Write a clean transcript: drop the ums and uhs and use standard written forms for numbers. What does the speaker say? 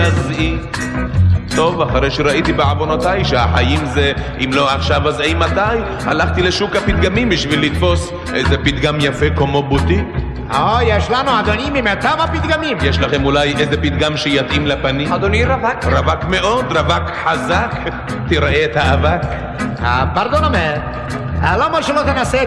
גזעי. טוב, אחרי שראיתי בעוונותיי שהחיים זה אם לא עכשיו אז אימתי, הלכתי לשוק הפתגמים בשביל לתפוס איזה פתגם יפה כמו בוטיק. יש לנו אדוני ממיטב הפתגמים. יש לכם אולי איזה פתגם שיתאים לפנים? אדוני רווק. רווק מאוד, רווק חזק. תראה את האבק. פרדונומה, למה שלא תנסה